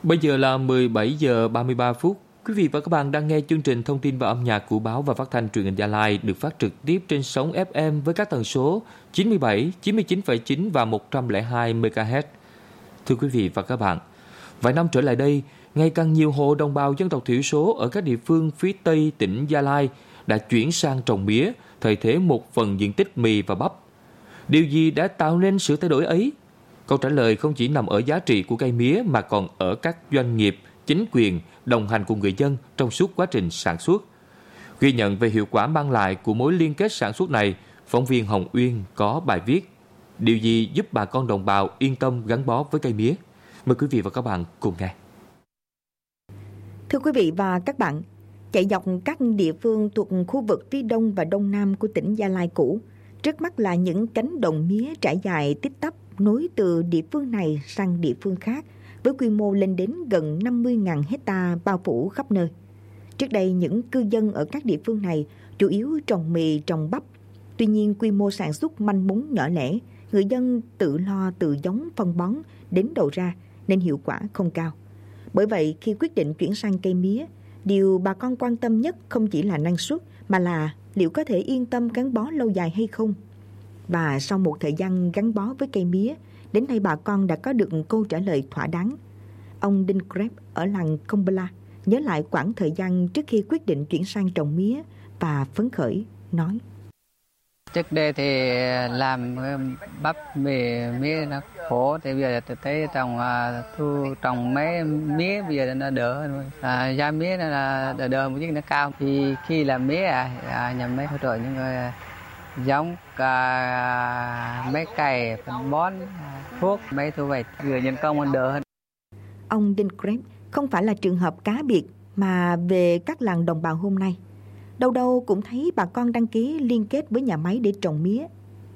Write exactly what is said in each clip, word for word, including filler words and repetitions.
Bây giờ là mười bảy giờ ba mươi ba phút. Quý vị và các bạn đang nghe chương trình Thông tin và âm nhạc của Báo và Phát thanh Truyền hình Gia Lai được phát trực tiếp trên sóng ép em với các tần số chín mươi bảy, chín mươi chín phẩy chín và một trăm lẻ hai mê ga héc. Thưa quý vị và các bạn, vài năm trở lại đây, ngày càng nhiều hộ đồng bào dân tộc thiểu số ở các địa phương phía Tây tỉnh Gia Lai đã chuyển sang trồng mía, thay thế một phần diện tích mì và bắp. Điều gì đã tạo nên sự thay đổi ấy? Câu trả lời không chỉ nằm ở giá trị của cây mía mà còn ở các doanh nghiệp, chính quyền đồng hành cùng người dân trong suốt quá trình sản xuất. Ghi nhận về hiệu quả mang lại của mối liên kết sản xuất này, phóng viên Hồng Uyên có bài viết Điều gì giúp bà con đồng bào yên tâm gắn bó với cây mía? Mời quý vị và các bạn cùng nghe. Thưa quý vị và các bạn, chạy dọc các địa phương thuộc khu vực phía đông và đông nam của tỉnh Gia Lai cũ, trước mắt là những cánh đồng mía trải dài tít tắp nối từ địa phương này sang địa phương khác, với quy mô lên đến gần năm mươi nghìn hecta bao phủ khắp nơi. Trước đây, những cư dân ở các địa phương này chủ yếu trồng mì, trồng bắp. Tuy nhiên, quy mô sản xuất manh mún nhỏ lẻ, người dân tự lo từ giống phân bón đến đầu ra nên hiệu quả không cao. Bởi vậy, khi quyết định chuyển sang cây mía, điều bà con quan tâm nhất không chỉ là năng suất mà là liệu có thể yên tâm gắn bó lâu dài hay không. Và sau một thời gian gắn bó với cây mía, đến nay bà con đã có được câu trả lời thỏa đáng. Ông Đinh Krep ở làng Công Bla nhớ lại quãng thời gian trước khi quyết định chuyển sang trồng mía và phấn khởi, nói: Trước đây thì làm bắp mì mía nó khổ, thì bây giờ tôi thấy trồng thu trồng mấy mía bây giờ nó đỡ, à, giá mía nó là đỡ, đỡ một chút nó cao. Thì khi làm mía à, nhà máy hỗ trợ những người giống cả mấy cày, phân bón, thuốc, mấy thu hoạch, người nhân công đỡ hơn. Ông Đinh Krep không phải là trường hợp cá biệt mà về các làng đồng bào hôm nay, đâu đâu cũng thấy bà con đăng ký liên kết với nhà máy để trồng mía.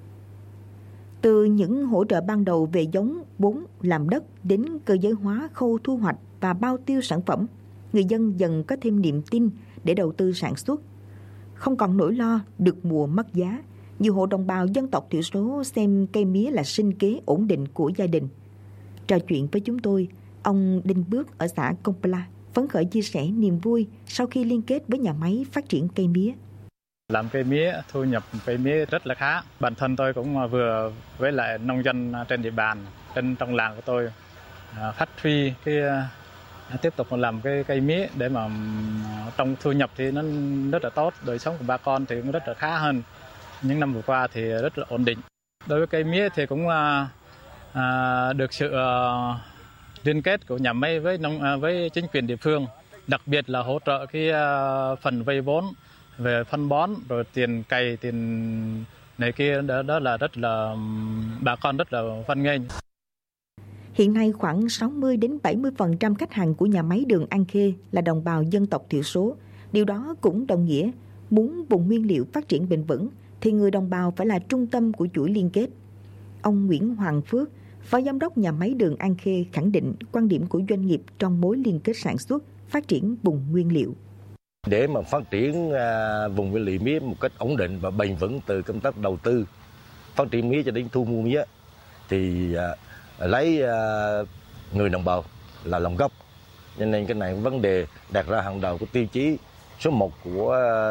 Từ những hỗ trợ ban đầu về giống, vốn, làm đất đến cơ giới hóa khâu thu hoạch và bao tiêu sản phẩm, người dân dần có thêm niềm tin để đầu tư sản xuất. Không còn nỗi lo được mùa mất giá, nhiều hộ đồng bào dân tộc thiểu số xem cây mía là sinh kế ổn định của gia đình. Trò chuyện với chúng tôi, ông Đinh Bước ở xã Công Pla phấn khởi chia sẻ niềm vui sau khi liên kết với nhà máy phát triển cây mía. Làm cây mía, thu nhập cây mía rất là khá. Bản thân tôi cũng vừa với lại nông dân trên địa bàn, trên trong làng của tôi phát huy cái tiếp tục làm cái cây mía để mà trong thu nhập thì nó rất là tốt, đời sống của bà con thì cũng rất là khá hơn. Những năm vừa qua thì rất là ổn định. Đối với cây mía thì cũng à, được sự à, liên kết của nhà máy với nông à, với chính quyền địa phương, đặc biệt là hỗ trợ cái à, phần vay vốn về phân bón rồi tiền cày, tiền này kia, đó, đó là rất là bà con rất là hoan nghênh. Hiện nay khoảng sáu mươi đến bảy mươi phần trăm khách hàng của nhà máy đường An Khê là đồng bào dân tộc thiểu số. Điều đó cũng đồng nghĩa muốn vùng nguyên liệu phát triển bền vững thì người đồng bào phải là trung tâm của chuỗi liên kết. Ông Nguyễn Hoàng Phước, Phó Giám đốc nhà máy đường An Khê khẳng định quan điểm của doanh nghiệp trong mối liên kết sản xuất, phát triển vùng nguyên liệu. Để mà phát triển vùng nguyên liệu mía một cách ổn định và bền vững từ công tác đầu tư, phát triển mía cho đến thu mua mía thì lấy người đồng bào là làm gốc. Cho nên cái này vấn đề đặt ra hàng đầu của tiêu chí số một của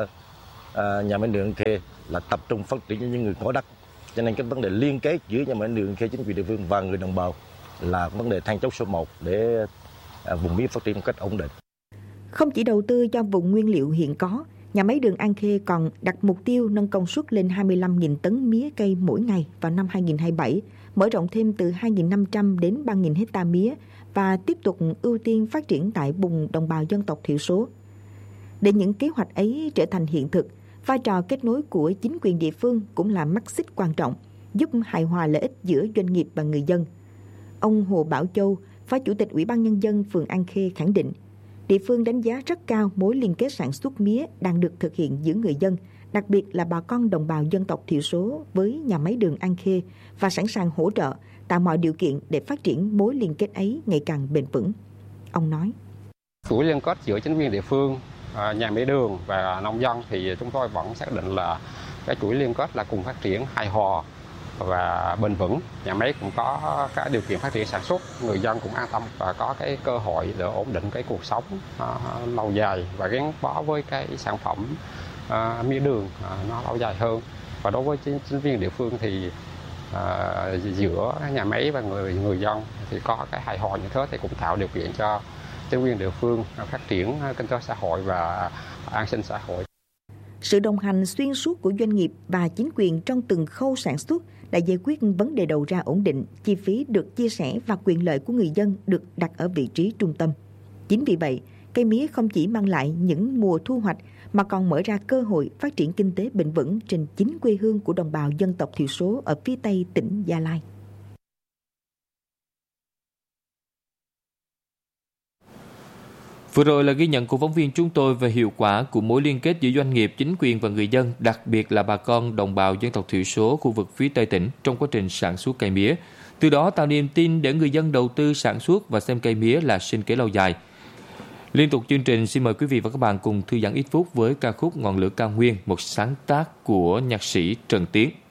nhà máy đường An Khê là tập trung phát triển cho những người có đất. Cho nên cái vấn đề liên kết giữa nhà máy đường An Khê, chính quyền địa phương và người đồng bào là vấn đề then chốt số một để vùng mía phát triển một cách ổn định. Không chỉ đầu tư cho vùng nguyên liệu hiện có, nhà máy đường An Khê còn đặt mục tiêu nâng công suất lên hai mươi lăm nghìn tấn mía cây mỗi ngày vào năm hai không hai bảy, mở rộng thêm từ hai nghìn năm trăm đến ba nghìn hecta mía và tiếp tục ưu tiên phát triển tại vùng đồng bào dân tộc thiểu số. Để những kế hoạch ấy trở thành hiện thực, vai trò kết nối của chính quyền địa phương cũng là mắt xích quan trọng, giúp hài hòa lợi ích giữa doanh nghiệp và người dân. Ông Hồ Bảo Châu, Phó Chủ tịch Ủy ban Nhân dân phường An Khê khẳng định, địa phương đánh giá rất cao mối liên kết sản xuất mía đang được thực hiện giữa người dân, đặc biệt là bà con đồng bào dân tộc thiểu số với nhà máy đường An Khê và sẵn sàng hỗ trợ, tạo mọi điều kiện để phát triển mối liên kết ấy ngày càng bền vững. Ông nói, chuỗi liên kết giữa chính quyền địa phương, nhà máy đường và nông dân thì chúng tôi vẫn xác định là cái chuỗi liên kết là cùng phát triển hài hòa và bền vững. Nhà máy cũng có cái điều kiện phát triển sản xuất, người dân cũng an tâm và có cái cơ hội để ổn định cái cuộc sống uh, lâu dài và gắn bó với cái sản phẩm uh, mía đường uh, nó lâu dài hơn. Và đối với chính, chính quyền địa phương thì uh, giữa nhà máy và người người dân thì có cái hài hòa như thế thì cũng tạo điều kiện cho chính quyền địa phương phát triển kinh tế xã hội và an sinh xã hội. Sự đồng hành xuyên suốt của doanh nghiệp và chính quyền trong từng khâu sản xuất đã giải quyết vấn đề đầu ra ổn định, chi phí được chia sẻ và quyền lợi của người dân được đặt ở vị trí trung tâm. Chính vì vậy, cây mía không chỉ mang lại những mùa thu hoạch mà còn mở ra cơ hội phát triển kinh tế bền vững trên chính quê hương của đồng bào dân tộc thiểu số ở phía Tây tỉnh Gia Lai. Vừa rồi là ghi nhận của phóng viên chúng tôi về hiệu quả của mối liên kết giữa doanh nghiệp, chính quyền và người dân, đặc biệt là bà con đồng bào dân tộc thiểu số khu vực phía Tây tỉnh trong quá trình sản xuất cây mía. Từ đó tạo niềm tin để người dân đầu tư sản xuất và xem cây mía là sinh kế lâu dài. Liên tục chương trình, xin mời quý vị và các bạn cùng thư giãn ít phút với ca khúc Ngọn lửa cao nguyên, một sáng tác của nhạc sĩ Trần Tiến.